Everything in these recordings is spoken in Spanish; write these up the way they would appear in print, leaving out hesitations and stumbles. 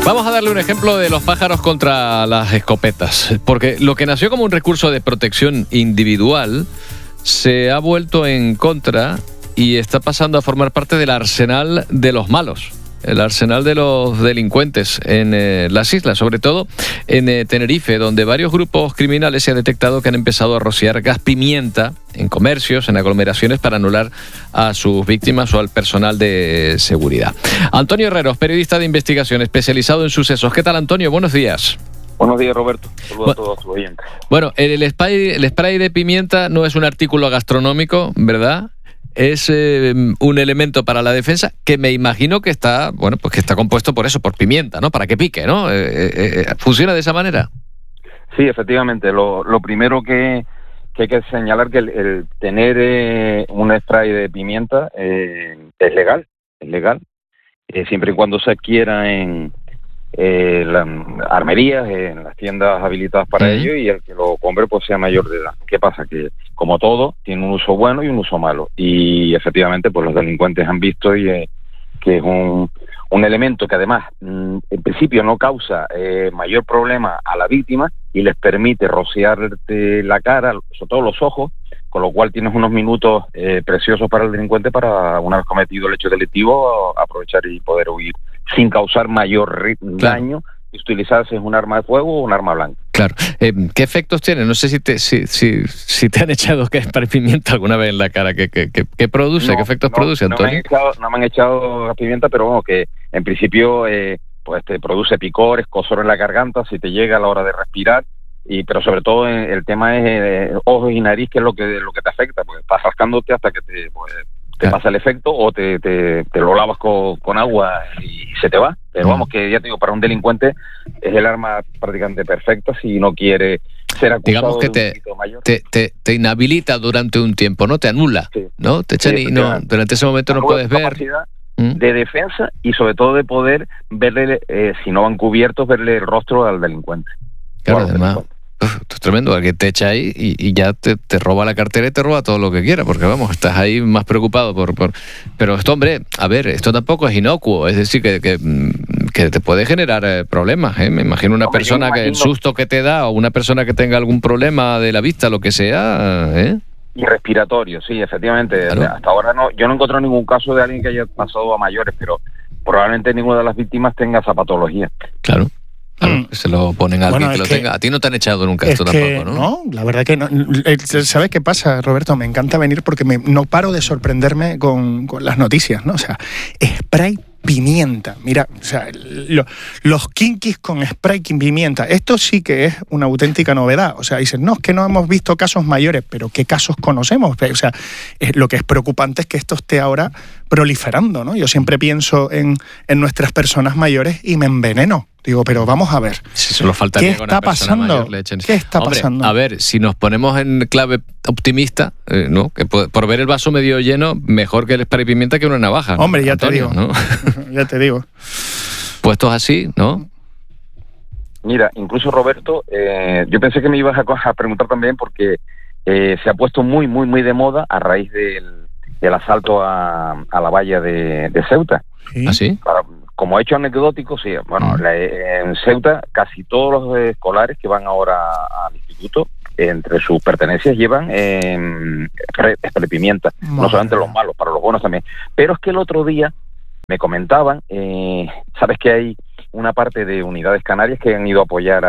Vamos a darle un ejemplo de los pájaros contra las escopetas, porque lo que nació como un recurso de protección individual se ha vuelto en contra y está pasando a formar parte del arsenal de los malos, el arsenal de los delincuentes en las islas, sobre todo en Tenerife, donde varios grupos criminales se ha detectado que han empezado a rociar gas pimienta en comercios, en aglomeraciones, para anular a sus víctimas o al personal de seguridad. Antonio Herreros, periodista de investigación especializado en sucesos. ¿Qué tal, Antonio? Buenos días. Buenos días, Roberto. Saludos a todos tus oyentes. Bueno, el spray de pimienta no es un artículo gastronómico, ¿verdad? Es un elemento para la defensa que me imagino que está, bueno, pues que está compuesto por eso, por pimienta, ¿no? Para que pique, ¿no? ¿Funciona de esa manera? Sí, efectivamente. Lo primero que hay que señalar que el tener un spray de pimienta es legal, siempre y cuando se adquiera en las armerías, en las tiendas habilitadas para ello, y el que lo compre pues sea mayor de edad. ¿Qué pasa? Que como todo tiene un uso bueno y un uso malo, y efectivamente pues los delincuentes han visto que es un elemento que además en principio no causa mayor problema a la víctima y les permite rociarte la cara, sobre todo los ojos, con lo cual tienes unos minutos preciosos para el delincuente para, una vez cometido el hecho delictivo, aprovechar y poder huir sin causar mayor daño y utilizarse un arma de fuego o un arma blanca. Claro. ¿Qué efectos tiene? No sé si te han echado spray pimienta alguna vez en la cara. ¿Qué produce? ¿Qué efectos produce, Antonio? No me han echado pimienta, pero bueno, que en principio pues te produce picor, escozor en la garganta si te llega a la hora de respirar. Pero sobre todo el tema es ojos y nariz, que es lo que te afecta, porque estás rascándote hasta que te pasa el efecto, o te lo lavas con agua y se te va. Pero vamos, que ya te digo, para un delincuente es el arma prácticamente perfecta si no quiere ser acusado. Digamos que de un delito mayor. Te inhabilita durante un tiempo, ¿no? Te anula, sí. ¿No? Te echan y no, durante ese momento no puedes ver. De defensa y sobre todo de poder verle, si no van cubiertos, verle el rostro al delincuente. Claro, además. Esto es tremendo, alguien te echa ahí y ya te roba la cartera y te roba todo lo que quiera, porque vamos, estás ahí más preocupado por... Pero esto, hombre, a ver, esto tampoco es inocuo, es decir, que te puede generar problemas, ¿eh? Me imagino una persona que el susto que te da, o una persona que tenga algún problema de la vista, lo que sea, ¿eh? Y respiratorio, sí, efectivamente. Claro. Hasta ahora yo no he encontrado ningún caso de alguien que haya pasado a mayores, pero probablemente ninguna de las víctimas tenga esa patología. Claro. Claro, se lo ponen a alguien que lo tenga. A ti no te han echado nunca esto tampoco, ¿no? No, la verdad que no. ¿Sabes qué pasa, Roberto? Me encanta venir porque no paro de sorprenderme con las noticias, ¿no? O sea, spray pimienta. Mira, o sea, los kinkis con spray pimienta. Esto sí que es una auténtica novedad. O sea, dicen, no, es que no hemos visto casos mayores, pero ¿qué casos conocemos? O sea, lo que es preocupante es que esto esté ahora proliferando, ¿no? Yo siempre pienso en nuestras personas mayores y me enveneno. Digo, pero vamos a ver. Si solo faltaría ¿Qué está pasando? ¿Qué está pasando? A ver, si nos ponemos en clave optimista, ¿no? Que por ver el vaso medio lleno, mejor que el spray pimienta que una navaja, ¿no? Hombre, ya Antonio, te digo. ¿No? Ya te digo. Puestos así, ¿no? Mira, incluso Roberto, yo pensé que me ibas a preguntar también porque se ha puesto muy, muy, muy de moda a raíz del asalto a la valla de Ceuta. ¿Sí? ¿Ah, sí? Como hecho anecdótico, sí. Bueno, en Ceuta casi todos los escolares que van ahora al instituto, entre sus pertenencias llevan spray pimienta. No solamente los malos, para los buenos también. Pero es que el otro día me comentaban, sabes que hay una parte de unidades canarias que han ido a apoyar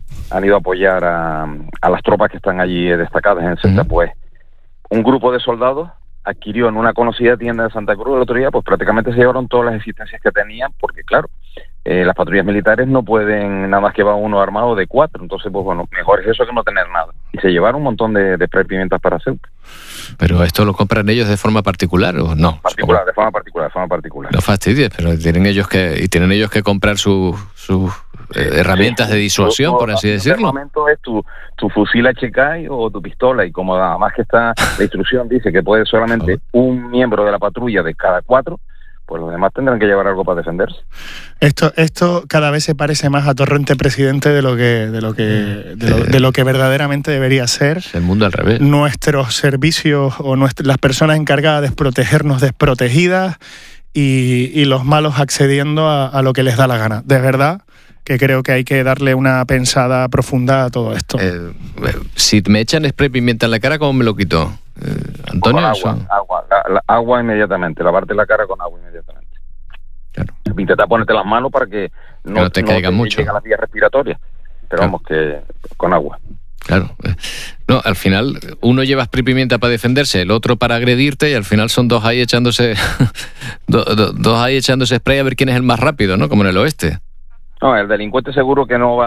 a las tropas que están allí destacadas en Ceuta. Pues un grupo de soldados adquirió en una conocida tienda de Santa Cruz el otro día, pues prácticamente se llevaron todas las existencias que tenían, porque claro, las patrullas militares no pueden, nada más que va uno armado de 4, entonces pues bueno, mejor es eso que no tener nada. Y se llevaron un montón de spray pimientas para Ceuta. ¿Pero esto lo compran ellos de forma particular o no? De forma particular. No fastidies, pero tienen ellos que comprar sus herramientas de disuasión, por así decirlo. En este momento es tu fusil HK o tu pistola, y como además que está la instrucción dice que puede solamente un miembro de la patrulla de cada 4, pues los demás tendrán que llevar algo para defenderse. Esto cada vez se parece más a Torrente Presidente de lo que verdaderamente debería ser. Es el mundo al revés. Nuestros servicios o las personas encargadas de protegernos desprotegidas, y los malos accediendo a lo que les da la gana. De verdad que creo que hay que darle una pensada profunda a todo esto. Si me echan spray pimienta en la cara, ¿cómo me lo quito? Antonio, con agua inmediatamente, lavarte la cara con agua inmediatamente. Claro. Intenta ponerte las manos para que no te caigan mucho. Lleguen las vías respiratorias, pero claro. Vamos, que con agua. Claro. No, al final uno lleva spray pimienta para defenderse, el otro para agredirte, y al final son dos ahí echándose dos ahí echándose spray a ver quién es el más rápido, ¿no? Como en el oeste. No, el delincuente seguro que no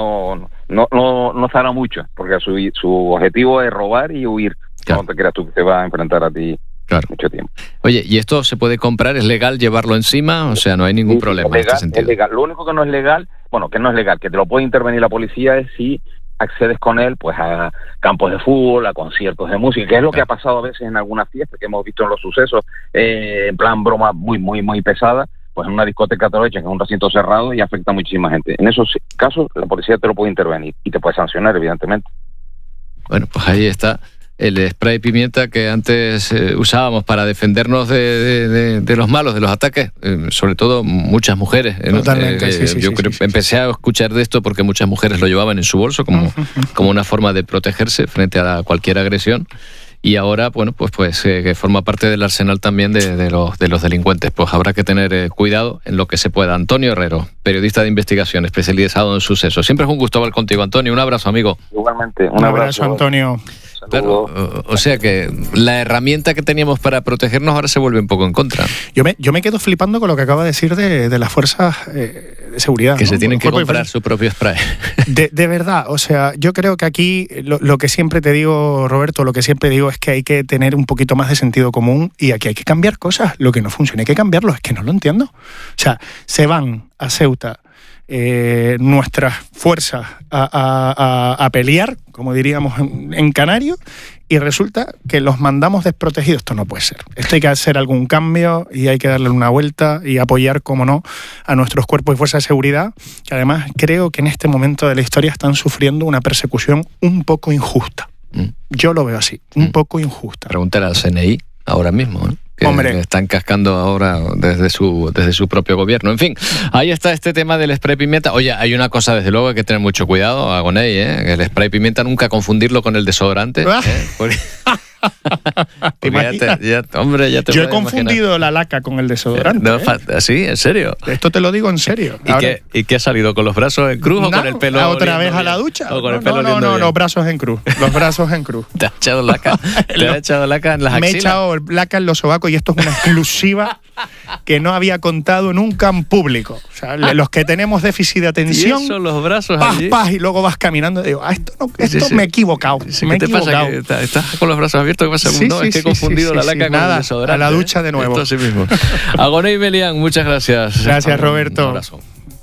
hará mucho, porque su objetivo es robar y huir. Claro. No te creas tú que se va a enfrentar a ti mucho tiempo. Oye, ¿y esto se puede comprar? ¿Es legal llevarlo encima? O sea, no hay ningún problema legal, en este sentido. Es legal. Lo único que no es legal, que te lo puede intervenir la policía, es si accedes con él pues a campos de fútbol, a conciertos de música, que es lo que ha pasado a veces en algunas fiestas que hemos visto en los sucesos, en plan broma muy pesada, pues en una discoteca te lo echan, que es un recinto cerrado y afecta a muchísima gente. En esos casos la policía te lo puede intervenir y te puede sancionar, evidentemente. Bueno, pues ahí está el spray pimienta que antes usábamos para defendernos de los malos, de los ataques, sobre todo muchas mujeres. Totalmente, Yo empecé a escuchar de esto porque muchas mujeres lo llevaban en su bolso como una forma de protegerse frente a cualquier agresión. Y ahora, bueno, pues que forma parte del arsenal también de los delincuentes. Pues habrá que tener cuidado en lo que se pueda. Antonio Herrero, periodista de investigación, especializado en sucesos. Siempre es un gusto hablar contigo, Antonio. Un abrazo, amigo. Igualmente. Un abrazo, Antonio. Claro, o sea que la herramienta que teníamos para protegernos ahora se vuelve un poco en contra. Yo me quedo flipando con lo que acaba de decir de las fuerzas de seguridad. Que se tienen que comprar su propio spray. De verdad, o sea, yo creo que aquí lo que siempre te digo, Roberto, lo que siempre digo es que hay que tener un poquito más de sentido común y aquí hay que cambiar cosas. Lo que no funciona hay que cambiarlo, es que no lo entiendo. O sea, se van a Ceuta nuestras fuerzas a pelear, como diríamos en canario, y resulta que los mandamos desprotegidos. Esto no puede ser. Esto hay que hacer algún cambio y hay que darle una vuelta y apoyar, como no, a nuestros cuerpos y fuerzas de seguridad, que además creo que en este momento de la historia están sufriendo una persecución un poco injusta. Yo lo veo así, un poco injusta. Preguntar al CNI ahora mismo, ¿eh? Que Hombre, están cascando ahora desde su propio gobierno. En fin, ahí está este tema del spray pimienta. Oye, hay una cosa, desde luego, hay que tener mucho cuidado, Agoney, el spray pimienta nunca confundirlo con el desodorante. Porque hombre, ya te yo he confundido la laca con el desodorante. ¿Sí? ¿En serio? Esto te lo digo en serio. ¿Y qué ha salido? ¿Con los brazos en cruz o con el pelo? ¿Otra vez a la ducha? No, los brazos en cruz. Los brazos en cruz. ¿Te has echado laca? ¿Te has echado laca en las axilas? Me he echado laca en los sobacos y esto es una exclusiva que no había contado nunca en público. O sea, los que tenemos déficit de atención, ¿y eso, los brazos paz, y luego vas caminando y digo, esto me he equivocado. ¿Qué te pasa? ¿Estás con los brazos abiertos? ¿Qué pasa? Es que he confundido la laca con el desodorante. A la ducha de nuevo. Esto así mismo. Agoney Melián, muchas gracias. Gracias, Roberto. Un abrazo.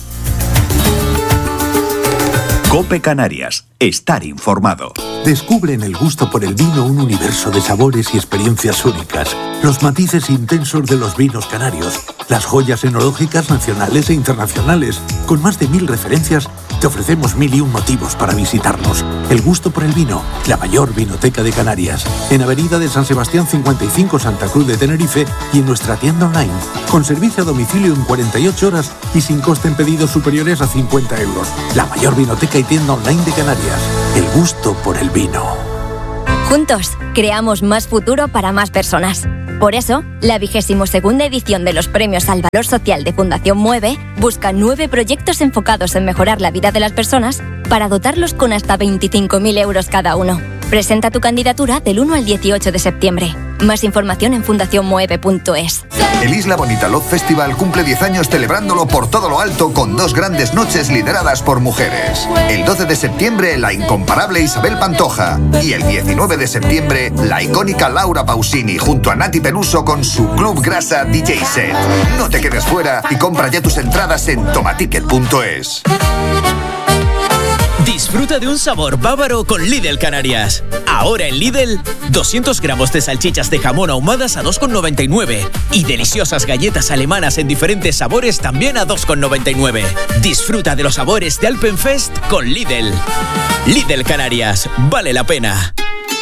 COPE Canarias. Estar informado. Descubre en el gusto por el vino un universo de sabores y experiencias únicas. Los matices intensos de los vinos canarios. Las joyas enológicas nacionales e internacionales. Con más de 1000 referencias, te ofrecemos 1001 motivos para visitarnos. El gusto por el vino, la mayor vinoteca de Canarias. En Avenida de San Sebastián 55, Santa Cruz de Tenerife, y en nuestra tienda online. Con servicio a domicilio en 48 horas y sin coste en pedidos superiores a 50 euros. La mayor vinoteca y tienda online de Canarias. El gusto por el vino. Juntos, creamos más futuro para más personas. Por eso, la 22ª edición de los Premios al Valor Social de Fundación Mueve busca 9 proyectos enfocados en mejorar la vida de las personas para dotarlos con hasta 25.000 euros cada uno. Presenta tu candidatura del 1 al 18 de septiembre. Más información en fundacionmueve.es. El Isla Bonita Love Festival cumple 10 años celebrándolo por todo lo alto con 2 grandes noches lideradas por mujeres. El 12 de septiembre, la incomparable Isabel Pantoja. Y el 19 de septiembre, la icónica Laura Pausini junto a Nati Peluso con su Club Grasa DJ Set. No te quedes fuera y compra ya tus entradas en tomaticket.es. Disfruta de un sabor bávaro con Lidl Canarias. Ahora en Lidl, 200 gramos de salchichas de jamón ahumadas a 2,99 y deliciosas galletas alemanas en diferentes sabores también a 2,99. Disfruta de los sabores de Alpenfest con Lidl. Lidl Canarias, vale la pena.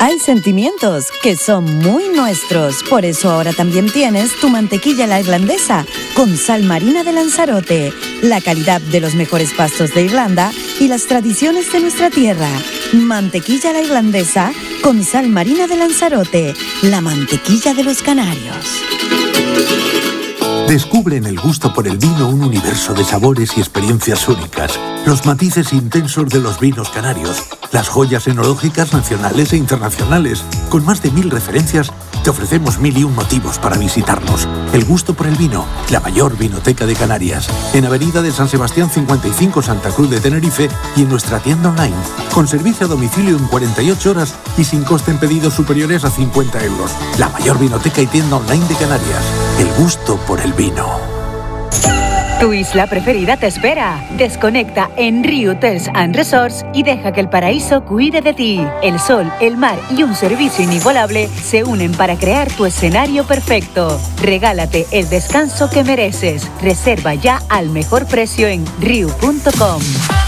Hay sentimientos que son muy nuestros, por eso ahora también tienes tu mantequilla la irlandesa con sal marina de Lanzarote, la calidad de los mejores pastos de Irlanda y las tradiciones de nuestra tierra. Mantequilla la irlandesa con sal marina de Lanzarote, la mantequilla de los canarios. Descubre en el gusto por el vino un universo de sabores y experiencias únicas, los matices intensos de los vinos canarios, las joyas enológicas nacionales e internacionales. Con más de 1000 referencias, te ofrecemos 1001 motivos para visitarnos. El gusto por el vino, la mayor vinoteca de Canarias. En Avenida de San Sebastián 55, Santa Cruz de Tenerife, y en nuestra tienda online, con servicio a domicilio en 48 horas y sin coste en pedidos superiores a 50 euros. La mayor vinoteca y tienda online de Canarias. El gusto por el vino. Tu isla preferida te espera. Desconecta en Riu Hotels & Resorts y deja que el paraíso cuide de ti. El sol, el mar y un servicio inigualable se unen para crear tu escenario perfecto. Regálate el descanso que mereces. Reserva ya al mejor precio en riu.com.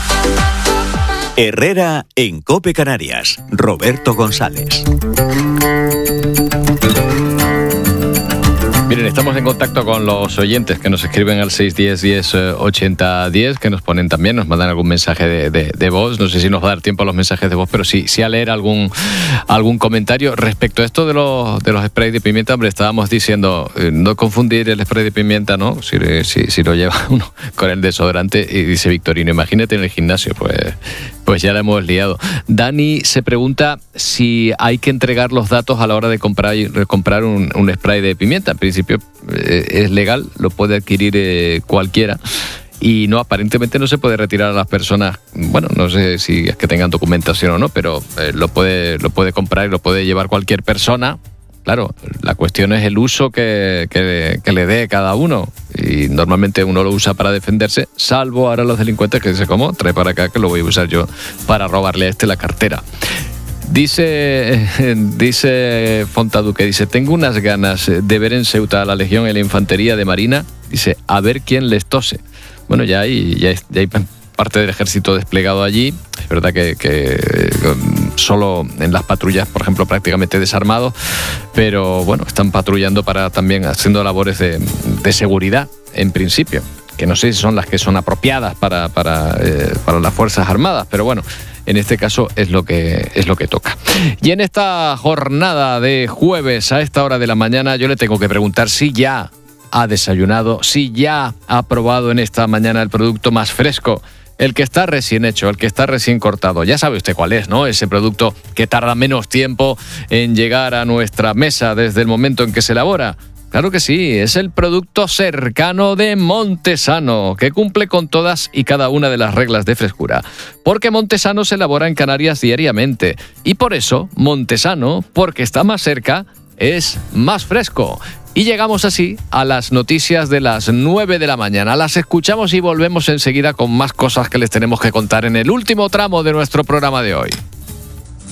Herrera en COPE Canarias. Roberto González. Miren, estamos en contacto con los oyentes que nos escriben al 610-10-80-10, que nos ponen también, nos mandan algún mensaje de voz. No sé si nos va a dar tiempo a los mensajes de voz, pero sí a leer algún comentario. Respecto a esto de los sprays de pimienta, hombre, estábamos diciendo, no confundir el spray de pimienta, ¿no? Si lo lleva uno con el desodorante, y dice Victorino, imagínate en el gimnasio, pues ya la hemos liado. Dani se pregunta si hay que entregar los datos a la hora de comprar un spray de pimienta. En principio es legal, lo puede adquirir cualquiera, y no, aparentemente no se puede retirar a las personas. Bueno, no sé si es que tengan documentación o no, pero lo puede comprar y lo puede llevar cualquier persona. Claro, la cuestión es el uso que le dé cada uno, y normalmente uno lo usa para defenderse, salvo ahora los delincuentes que dicen, ¿cómo? Trae para acá que lo voy a usar yo para robarle a la cartera. Dice Fontaduque, tengo unas ganas de ver en Ceuta a la Legión y la Infantería de Marina, dice, a ver quién les tose. Bueno, ya hay parte del ejército desplegado allí. Es verdad que solo en las patrullas, por ejemplo, prácticamente desarmados, pero bueno, están patrullando para también haciendo labores de seguridad, en principio, que no sé si son las que son apropiadas para las Fuerzas Armadas, pero bueno, en este caso es lo que toca. Y en esta jornada de jueves a esta hora de la mañana, yo le tengo que preguntar si ya ha desayunado, si ya ha probado en esta mañana el producto más fresco, el que está recién hecho, el que está recién cortado. Ya sabe usted cuál es, ¿no? Ese producto que tarda menos tiempo en llegar a nuestra mesa desde el momento en que se elabora. Claro que sí, es el producto cercano de Montesano, que cumple con todas y cada una de las reglas de frescura. Porque Montesano se elabora en Canarias diariamente. Y por eso, Montesano, porque está más cerca, es más fresco. Y llegamos así a las noticias de las 9 de la mañana. Las escuchamos y volvemos enseguida con más cosas que les tenemos que contar en el último tramo de nuestro programa de hoy.